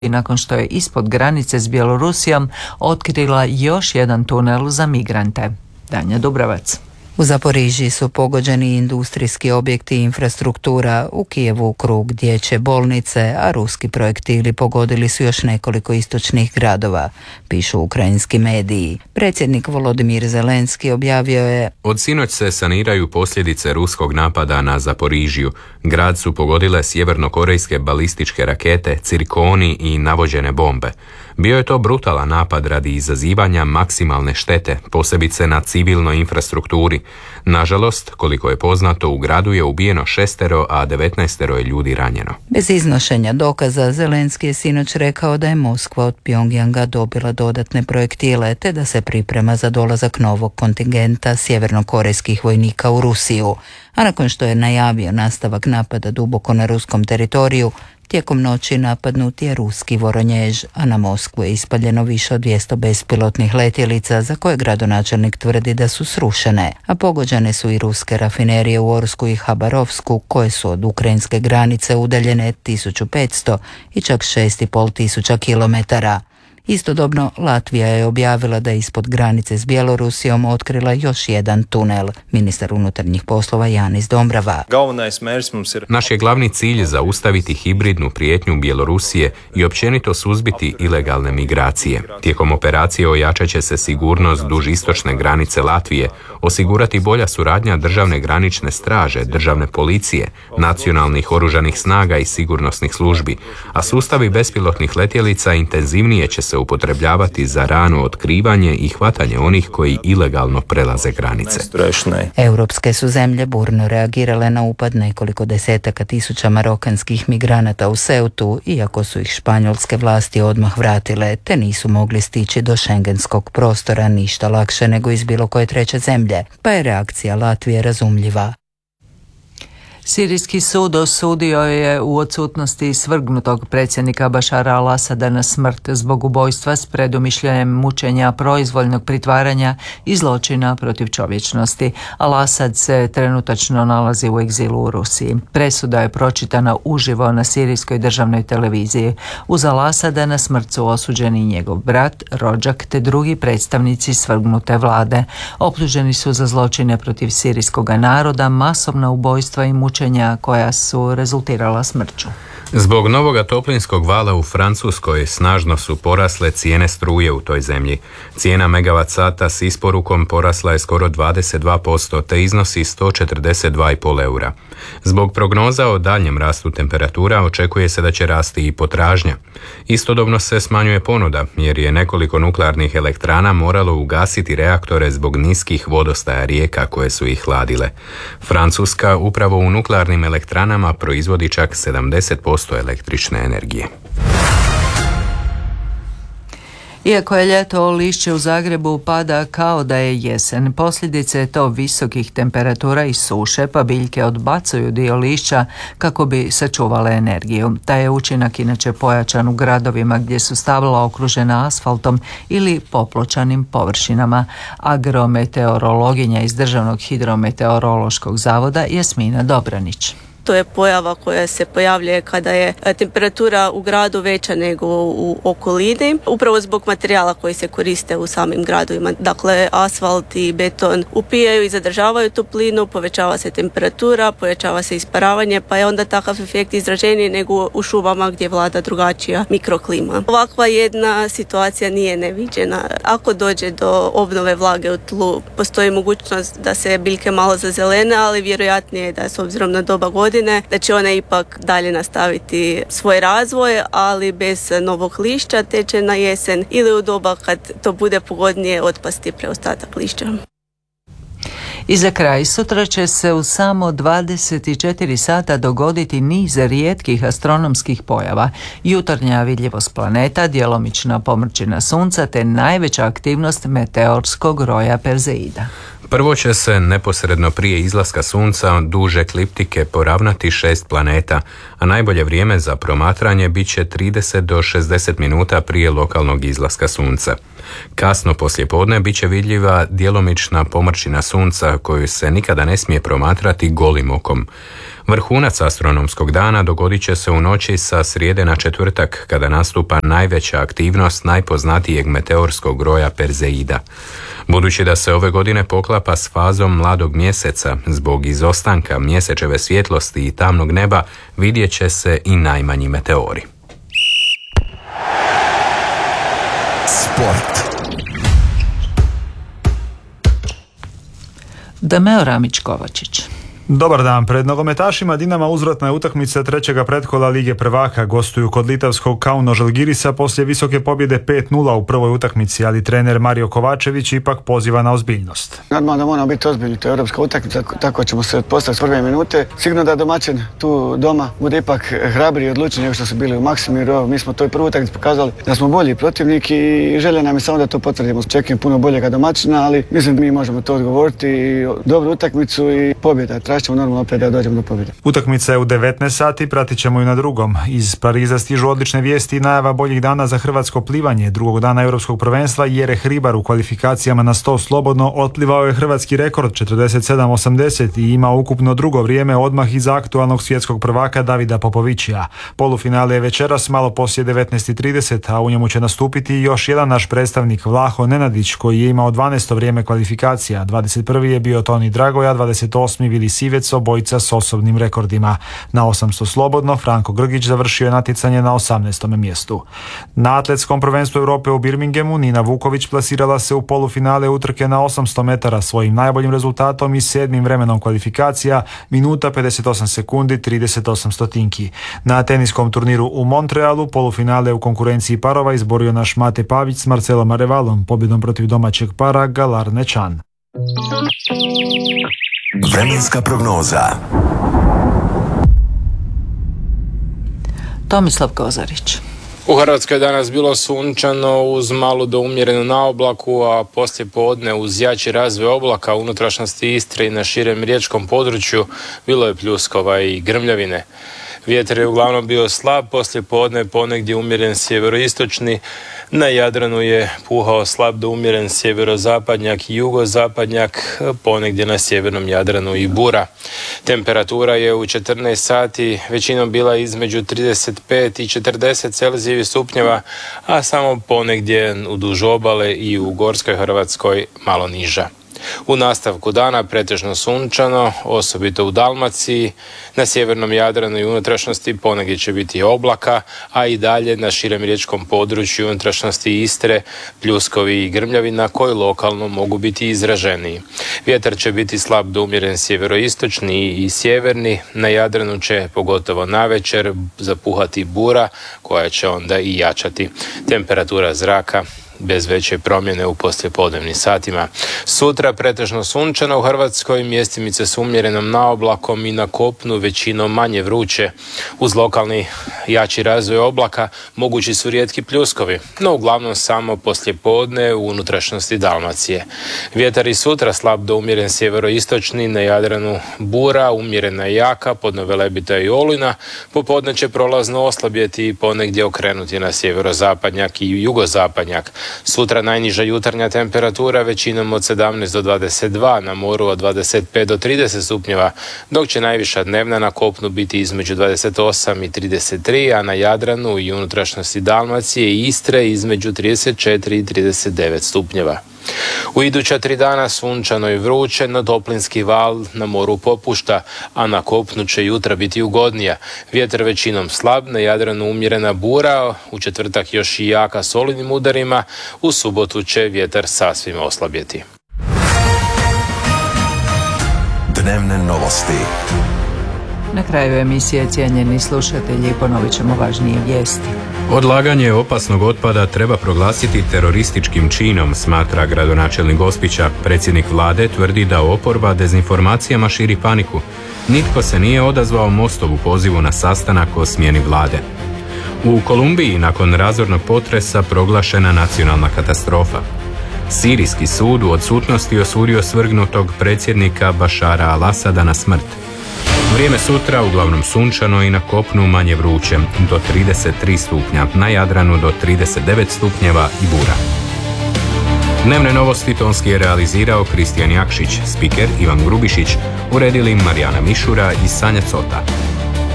i nakon što je ispod granice s Bjelorusijom otkrila još jedan tunel za migrante. Danja Dubravac. U Zaporižiji su pogođeni industrijski objekti i infrastruktura, u Kijevu krug dječje bolnice, a ruski projektili pogodili su još nekoliko istočnih gradova, pišu ukrajinski mediji. Predsjednik Volodimir Zelenski objavio je: Od sinoć se saniraju posljedice ruskog napada na Zaporižiju. Grad su pogodile sjevernokorejske balističke rakete, cirkoni i navođene bombe. Bio je to brutalan napad radi izazivanja maksimalne štete, posebice na civilnoj infrastrukturi. Nažalost, koliko je poznato, u gradu je ubijeno 6, a 19 je ljudi ranjeno. Bez iznošenja dokaza, Zelenski je sinoć rekao da je Moskva od Pjongjanga dobila dodatne projektile, te da se priprema za dolazak novog kontingenta sjevernokorejskih vojnika u Rusiju. A nakon što je najavio nastavak napada duboko na ruskom teritoriju, tijekom noći napadnut je ruski Voronjež, a na Moskvu je ispaljeno više od 200 bespilotnih letjelica za koje gradonačelnik tvrdi da su srušene, a pogođene su i ruske rafinerije u Orsku i Habarovsku, koje su od ukrajinske granice udaljene 1500 i čak 6500 kilometara. Istodobno, Latvija je objavila da je ispod granice s Bjelorusijom otkrila još jedan tunel. Ministar unutarnjih poslova Janis Dombrava. Naš je glavni cilj zaustaviti hibridnu prijetnju Bjelorusije i općenito suzbiti ilegalne migracije. Tijekom operacije ojačat će se sigurnost duž istočne granice Latvije, osigurati bolja suradnja državne granične straže, državne policije, nacionalnih oružanih snaga i sigurnosnih službi, a sustavi bespilotnih letjelica intenzivnije će se upotrebljavati za rano otkrivanje i hvatanje onih koji ilegalno prelaze granice. Europske su zemlje burno reagirale na upad nekoliko desetaka tisuća marokanskih migranata u Ceutu, iako su ih španjolske vlasti odmah vratile, te nisu mogli stići do šengenskog prostora ništa lakše nego iz bilo koje treće zemlje, pa je reakcija Latvije razumljiva. Sirijski sud osudio je u odsutnosti svrgnutog predsjednika Bašara al-Asada na smrt zbog ubojstva s predumišljajem mučenja, proizvoljnog pritvaranja i zločina protiv čovječnosti. Al-Asad se trenutačno nalazi u egzilu u Rusiji. Presuda je pročitana uživo na sirijskoj državnoj televiziji. Uz al-Asada na smrt su osuđeni njegov brat, rođak te drugi predstavnici svrgnute vlade. Optuženi su za zločine protiv sirijskog naroda, masovna ubojstva i mučenja koja su rezultirala smrću. Zbog novoga toplinskog vala u Francuskoj snažno su porasle cijene struje u toj zemlji. Cijena megavat sata s isporukom porasla je skoro 22%, te iznosi 142,5 eura. Zbog prognoza o daljnjem rastu temperatura očekuje se da će rasti i potražnja. Istodobno se smanjuje ponuda, jer je nekoliko nuklearnih elektrana moralo ugasiti reaktore zbog niskih vodostaja rijeka koje su ih hladile. Francuska upravo u nuklearnim elektranama proizvodi čak 70% električne energije. Iako je ljeto, lišće u Zagrebu pada kao da je jesen. Posljedice je to visokih temperatura i suše, pa biljke odbacuju dio lišća kako bi sačuvale energiju. Taj je učinak inače pojačan u gradovima gdje su stabla okružena asfaltom ili popločanim površinama. Agrometeorologinja iz Državnog hidrometeorološkog zavoda Jasmina Dobranić. To je pojava koja se pojavljuje kada je temperatura u gradu veća nego u okolini, upravo zbog materijala koji se koriste u samim gradovima. Dakle, asfalt i beton upijaju i zadržavaju toplinu, povećava se temperatura, povećava se isparavanje, pa je onda takav efekt izraženiji nego u šumama gdje vlada drugačija mikroklima. Ovakva jedna situacija nije neviđena. Ako dođe do obnove vlage u tlu, postoji mogućnost da se biljke malo zazelene, ali vjerojatnije je da s obzirom na doba godine da će one ipak dalje nastaviti svoj razvoj, ali bez novog lišća, te će na jesen ili u doba kad to bude pogodnije otpasti preostatak lišća. I za kraj, sutra će se u samo 24 sata dogoditi niz rijetkih astronomskih pojava. Jutarnja vidljivost planeta, djelomična pomrčina sunca te najveća aktivnost meteorskog roja Perzeida. Prvo će se neposredno prije izlaska sunca duž ekliptike poravnati 6 planeta, a najbolje vrijeme za promatranje bit će 30 do 60 minuta prije lokalnog izlaska sunca. Kasno poslijepodne bit će vidljiva djelomična pomrčina sunca koju se nikada ne smije promatrati golim okom. Vrhunac astronomskog dana dogodit će se u noći sa srijede na četvrtak, kada nastupa najveća aktivnost najpoznatijeg meteorskog roja Perzeida. Budući da se ove godine poklapa s fazom mladog mjeseca, zbog izostanka mjesečeve svjetlosti i tamnog neba, vidjet će se i najmanji meteori. Sport. Dameo Ramić-Kovačić. Dobar dan. Pred nogometašima Dinama uzvratna je utakmica trećega pretkola Lige prvaka. Gostuju kod litavskog Kauno Žalgirisa poslije visoke pobjede 5-0 u prvoj utakmici, ali trener Mario Kovačević ipak poziva na ozbiljnost. Normalno da moramo biti ozbiljni, to je europska utakmica, tako ćemo se postaviti s prve minute. Sigurno da domaćin tu doma bude ipak hrabriji i odlučniji nego što su bili u Maksimiru. Mi smo toj prvoj utakmici pokazali da smo bolji protivnik i želja nam je samo da to potvrdimo. Čekam puno boljega domaćina, ali mislim da mi možemo to odgovoriti. Dobru utakmicu i pobjeda. Ćemo normalno opet da dođemo do pobjede. Utakmica je u 19 sati, pratit ćemo i na drugom. Iz Pariza stižu odlične vijesti i najava boljih dana za hrvatsko plivanje. Drugog dana europskog prvenstva Jereh Hribar u kvalifikacijama na 100 slobodno otplivao je hrvatski rekord 47.80 i ima ukupno drugo vrijeme odmah iza aktualnog svjetskog prvaka Davida Popovićija. Polufinale je večeras malo poslije 19.30, a u njemu će nastupiti još jedan naš predstavnik Vlaho Nenadić koji je imao 12. vrijeme kvalifikacija. 21. je bio Toni Dragoja, 28. Vili Sivec, obojica s osobnim rekordima. Na 800 slobodno Franko Grgić završio je natjecanje na 18. mjestu. Na atletskom prvenstvu Europe u Birminghamu Nina Vuković plasirala se u polufinale utrke na 800 metara svojim najboljim rezultatom i 7. vremenom kvalifikacija, minuta 58 sekundi 38 stotinki. Na teniskom turniru u Montrealu polufinale u konkurenciji parova izborio naš Mate Pavić s Marcelom Arevalom, pobjedom protiv domaćeg para Galar Nečan. Vremenska prognoza. Tomislav Kozarić. U Hrvatskoj je danas bilo sunčano uz malu do umjerenu na oblaku, a poslije podne uz jači razvoj oblaka u unutrašnjosti Istre i na širem riječkom području bilo je pljuskova i grmljavine. Vjetar je uglavnom bio slab, poslije podne ponegdje umjeren sjeveroistočni, na Jadranu je puhao slab do umjeren sjeverozapadnjak i jugozapadnjak, ponegdje na sjevernom Jadranu i bura. Temperatura je u 14 sati većinom bila između 35 i 40 Celzijevih stupnjeva, a samo ponegdje u duž obale i u gorskoj Hrvatskoj malo niža. U nastavku dana pretežno sunčano, osobito u Dalmaciji, na sjevernom Jadranu i unutrašnjosti ponegdje će biti oblaka, a i dalje na širem riječkom području unutrašnjosti Istre pljuskovi i grmljavina koji lokalno mogu biti izraženiji. Vjetar će biti slab do umjeren sjeveroistočni i sjeverni, na Jadranu će pogotovo navečer zapuhati bura koja će onda i jačati. Temperatura zraka bez veće promjene u poslijepodnevnim satima. Sutra pretežno sunčano u Hrvatskoj, mjestimice s umjerenom naoblakom i na kopnu većinom manje vruće. Uz lokalni jači razvoj oblaka mogući su rijetki pljuskovi, no uglavnom samo poslijepodne u unutrašnjosti Dalmacije. Vjetar i sutra slab do umjeren sjeveroistočni, na Jadranu bura, umjerena i jaka, podno Velebita i Olujna. Popodne će prolazno oslabjeti i ponegdje okrenuti na sjeverozapadnjak i jugozapadnjak. Sutra najniža jutarnja temperatura većinom od 17 do 22, na moru od 25 do 30 stupnjeva, dok će najviša dnevna na kopnu biti između 28 i 33, a na Jadranu i unutrašnjosti Dalmacije i Istre između 34 i 39 stupnjeva. U iduća 3 dana sunčano i vruće, no toplinski val na moru popušta, a na kopnu će jutra biti ugodnija. Vjetar većinom slab, na Jadranu umjerena bura, u četvrtak još i jaka s olujnim udarima, u subotu će vjetar sasvim oslabjeti. Dnevne novosti. Na kraju emisije, cijenjeni slušatelji, ponovit ćemo važnije vijesti. Odlaganje opasnog otpada treba proglasiti terorističkim činom, smatra gradonačelnik Gospića. Predsjednik vlade tvrdi da oporba dezinformacijama širi paniku. Nitko se nije odazvao Mostovu pozivu na sastanak o smjeni vlade. U Kolumbiji nakon razornog potresa proglašena nacionalna katastrofa. Sirijski sud u odsutnosti osudio svrgnutog predsjednika Bašara al-Asada na smrt. Vrijeme sutra uglavnom sunčano i na kopnu manje vruće, do 33 stupnja, na Jadranu do 39 stupnjeva i bura. Dnevne novosti tonski je realizirao Kristijan Jakšić, spiker Ivan Grubišić, uredili Marijana Mišura i Sanja Cota.